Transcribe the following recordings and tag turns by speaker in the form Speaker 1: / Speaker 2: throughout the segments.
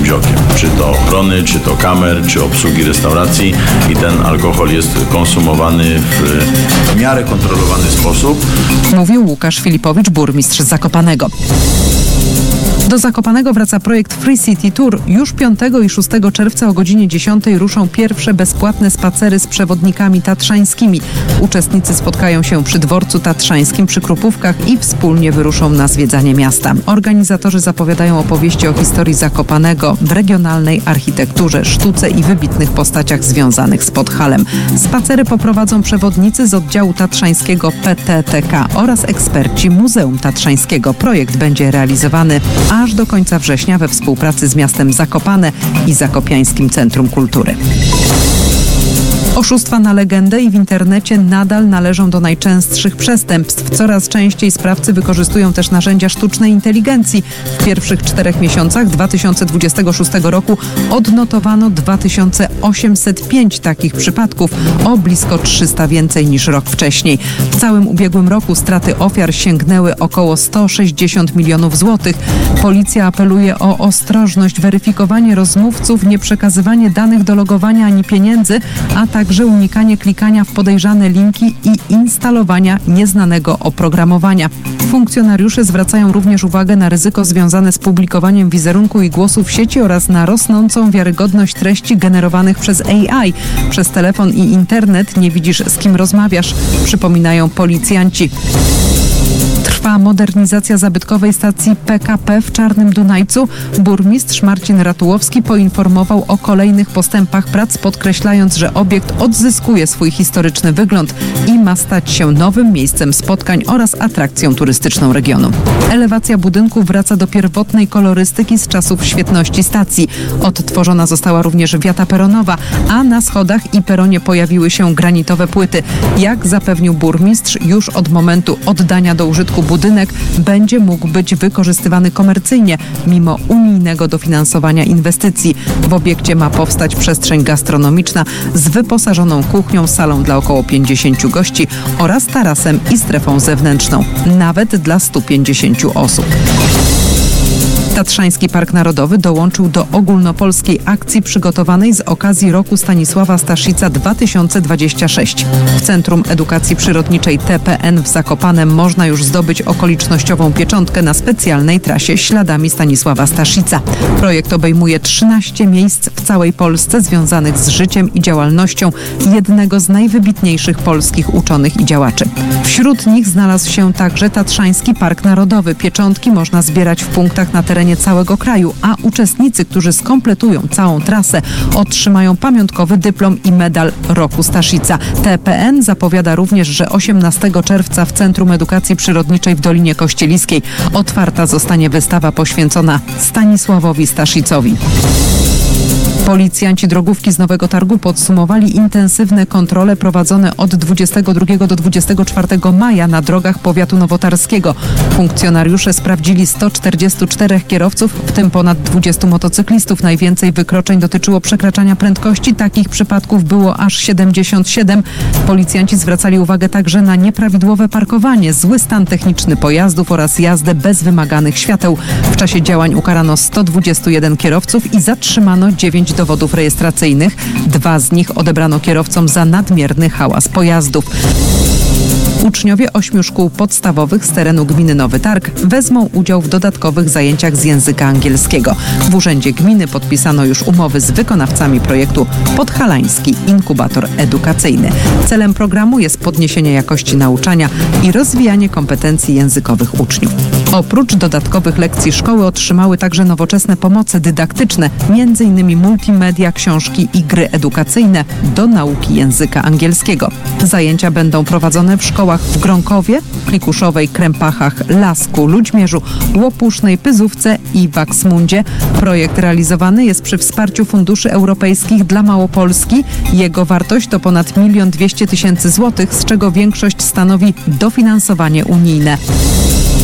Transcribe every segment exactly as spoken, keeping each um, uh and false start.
Speaker 1: czymś okiem. Czy to ochrony, czy to kamer, czy obsługi restauracji i ten alkohol jest konsumowany w, w miarę kontrolowany sposób.
Speaker 2: Mówił Łukasz Filipowicz, burmistrz Zakopanego. Do Zakopanego wraca projekt Free City Tour. Już piątego i szóstego czerwca o godzinie dziesiątej ruszą pierwsze bezpłatne spacery z przewodnikami tatrzańskimi. Uczestnicy spotkają się przy dworcu tatrzańskim przy Krupówkach i wspólnie wyruszą na zwiedzanie miasta. Organizatorzy zapowiadają opowieści o historii Zakopanego, w regionalnej architekturze, sztuce i wybitnych postaciach związanych z Podhalem. Spacery poprowadzą przewodnicy z oddziału tatrzańskiego P T T K oraz eksperci Muzeum Tatrzańskiego. Projekt będzie realizowany aż do końca września we współpracy z miastem Zakopane i Zakopiańskim Centrum Kultury. Oszustwa na legendę i w internecie nadal należą do najczęstszych przestępstw. Coraz częściej sprawcy wykorzystują też narzędzia sztucznej inteligencji. W pierwszych czterech miesiącach dwa tysiące dwudziestego szóstego roku odnotowano dwa tysiące osiemset pięć takich przypadków, o blisko trzysta więcej niż rok wcześniej. W całym ubiegłym roku straty ofiar sięgnęły około sto sześćdziesiąt milionów złotych. Policja apeluje o ostrożność, weryfikowanie rozmówców, nieprzekazywanie danych do logowania ani pieniędzy, a także unikanie klikania w podejrzane linki i instalowania nieznanego oprogramowania. Funkcjonariusze zwracają również uwagę na ryzyko związane z publikowaniem wizerunku i głosu w sieci oraz na rosnącą wiarygodność treści generowanych przez A I. Przez telefon i internet nie widzisz, z kim rozmawiasz, przypominają policjanci. Trwa modernizacja zabytkowej stacji P K P w Czarnym Dunajcu. Burmistrz Marcin Ratułowski poinformował o kolejnych postępach prac, podkreślając, że obiekt odzyskuje swój historyczny wygląd i ma stać się nowym miejscem spotkań oraz atrakcją turystyczną regionu. Elewacja budynku wraca do pierwotnej kolorystyki z czasów świetności stacji. Odtworzona została również wiata peronowa, a na schodach i peronie pojawiły się granitowe płyty. Jak zapewnił burmistrz, już od momentu oddania do użytku budynek będzie mógł być wykorzystywany komercyjnie, mimo unijnego dofinansowania inwestycji. W obiekcie ma powstać przestrzeń gastronomiczna z wyposażoną kuchnią, salą dla około pięćdziesięciu gości oraz tarasem i strefą zewnętrzną, nawet dla stu pięćdziesięciu osób. Tatrzański Park Narodowy dołączył do ogólnopolskiej akcji przygotowanej z okazji Roku Stanisława Staszica dwa tysiące dwudziestego szóstego. W Centrum Edukacji Przyrodniczej T P N w Zakopanem można już zdobyć okolicznościową pieczątkę na specjalnej trasie Śladami Stanisława Staszica. Projekt obejmuje trzynaście miejsc w całej Polsce związanych z życiem i działalnością jednego z najwybitniejszych polskich uczonych i działaczy. Wśród nich znalazł się także Tatrzański Park Narodowy. Pieczątki można zbierać w punktach na terenie całego kraju, a uczestnicy, którzy skompletują całą trasę, otrzymają pamiątkowy dyplom i medal Roku Staszica. T P N zapowiada również, że osiemnastego czerwca w Centrum Edukacji Przyrodniczej w Dolinie Kościeliskiej otwarta zostanie wystawa poświęcona Stanisławowi Staszicowi. Policjanci drogówki z Nowego Targu podsumowali intensywne kontrole prowadzone od dwudziestego drugiego do dwudziestego czwartego maja na drogach powiatu nowotarskiego. Funkcjonariusze sprawdzili sto czterdziestu czterech kierowców, w tym ponad dwudziestu motocyklistów. Najwięcej wykroczeń dotyczyło przekraczania prędkości. Takich przypadków było aż siedemdziesiąt siedem. Policjanci zwracali uwagę także na nieprawidłowe parkowanie, zły stan techniczny pojazdów oraz jazdę bez wymaganych świateł. W czasie działań ukarano sto dwudziestu jeden kierowców i zatrzymano dziewięć dowodów rejestracyjnych. Dwa z nich odebrano kierowcom za nadmierny hałas pojazdów. Uczniowie ośmiu szkół podstawowych z terenu gminy Nowy Targ wezmą udział w dodatkowych zajęciach z języka angielskiego. W Urzędzie Gminy podpisano już umowy z wykonawcami projektu Podhalański Inkubator Edukacyjny. Celem programu jest podniesienie jakości nauczania i rozwijanie kompetencji językowych uczniów. Oprócz dodatkowych lekcji szkoły otrzymały także nowoczesne pomoce dydaktyczne, między innymi multimedia, książki i gry edukacyjne do nauki języka angielskiego. Zajęcia będą prowadzone w szkołach w Gronkowie, Klikuszowej, Krępachach, Lasku, Ludźmierzu, Łopusznej, Pyzówce i Waksmundzie. Projekt realizowany jest przy wsparciu funduszy europejskich dla Małopolski. Jego wartość to ponad milion dwieście tysięcy złotych, z czego większość stanowi dofinansowanie unijne.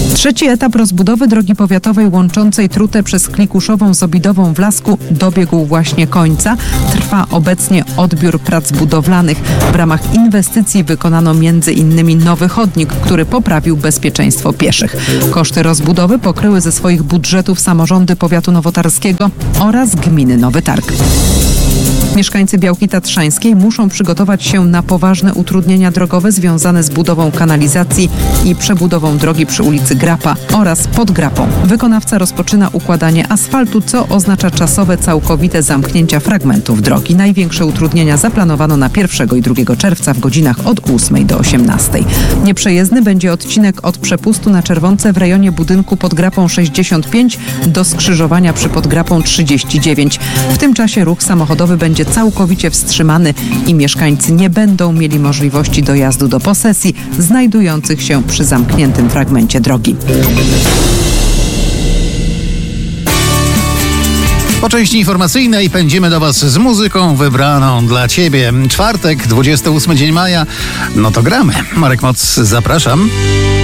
Speaker 2: Trzeci etap rozbudowy drogi powiatowej łączącej Trutę przez Klikuszową z Obidową w Lasku dobiegł właśnie końca. Trwa obecnie odbiór prac budowlanych. W ramach inwestycji wykonano między innymi nowy chodnik, który poprawił bezpieczeństwo pieszych. Koszty rozbudowy pokryły ze swoich budżetów samorządy powiatu nowotarskiego oraz gminy Nowy Targ. Mieszkańcy Białki Tatrzańskiej muszą przygotować się na poważne utrudnienia drogowe związane z budową kanalizacji i przebudową drogi przy ulicy Grapa oraz pod Grapą. Wykonawca rozpoczyna układanie asfaltu, co oznacza czasowe, całkowite zamknięcia fragmentów drogi. Największe utrudnienia zaplanowano na pierwszego i drugiego czerwca w godzinach od ósmej do osiemnastej. Nieprzejezdny będzie odcinek od przepustu na Czerwonce w rejonie budynku pod Grapą sześćdziesiąt pięć do skrzyżowania przy pod Grapą trzydzieści dziewięć. W tym czasie ruch samochodowy będzie całkowicie wstrzymany i mieszkańcy nie będą mieli możliwości dojazdu do posesji znajdujących się przy zamkniętym fragmencie drogi.
Speaker 3: Po części informacyjnej pędzimy do Was z muzyką wybraną dla Ciebie. Czwartek, dwudziesty ósmy dzień maja. No to gramy. Marek Moc, zapraszam.